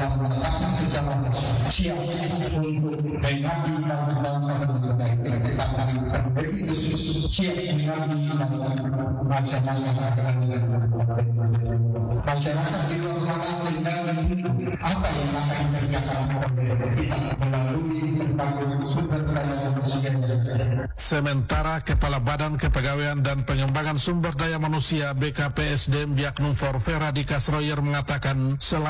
yang menyatakan secara siap untuk mengabdi siap mengabdi masyarakat di luar sana sedang apa yang akan dikerjakan oleh kita melalui sumber daya manusia. Sementara Kepala Badan Kepegawaian dan Pengembangan Sumber Daya Manusia BKPSDM Biak Numfor Vera Dika Sroyer mengatakan selain